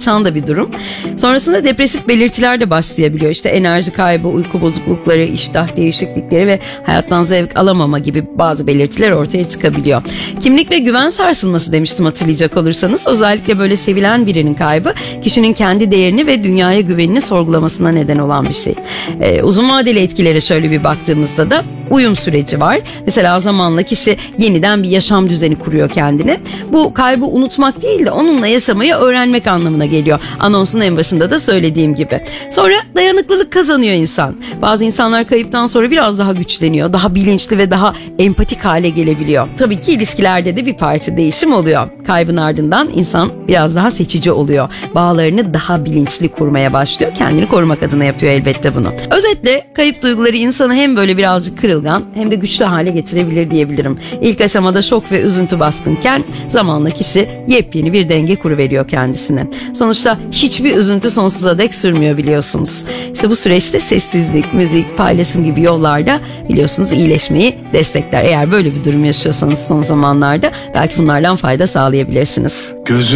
artacağın da bir durum. Sonrasında depresif belirtiler de başlayabiliyor. İşte enerji kaybı, uyku bozuklukları, iştah değişiklikleri ve hayattan zevk alamama gibi bazı belirtiler ortaya çıkabiliyor. Kimlik ve güven sarsılması demiştim hatırlayacak olursanız. Özellikle böyle sevilen birinin kaybı kişinin kendi değerini ve dünyaya güvenini sorgulamasına neden olan bir şey. Uzun vadeli etkilere şöyle bir baktığımızda da uyum süreci var. Mesela zamanla kişi yeniden bir yaşam düzeni kuruyor kendine. Bu kaybı unutmak değil de onunla yaşamayı öğrenmek anlamına geliyor. Anonsun en başında da söylediğim gibi. Sonra dayanıklılık kazanıyor insan. Bazı insanlar kayıptan sonra biraz daha güçleniyor. Daha bilinçli ve daha empatik hale gelebiliyor. Tabii ki ilişkilerde de bir parça değişim oluyor. Kaybın ardından insan biraz daha seçici oluyor. Bağlarını daha bilinçli kurmaya başlıyor. Kendini korumak adına yapıyor elbette bunu. Özetle kayıp duyguları insanı hem böyle birazcık kırılgan hem de güçlü hale getirebilir diyebilirim. İlk aşamada şok ve üzüntü baskınken zamanla kişi yepyeni bir denge kuruveriyor kendisine. Sonuçta hiçbir üzüntü sonsuza dek sürmüyor biliyorsunuz. İşte bu süreçte sessizlik, müzik, paylaşım gibi yollarda biliyorsunuz iyileşmeyi destekler. Eğer böyle bir durum yaşıyorsanız son zamanlarda belki bunlardan fayda sağlayabilirsiniz. Gözüm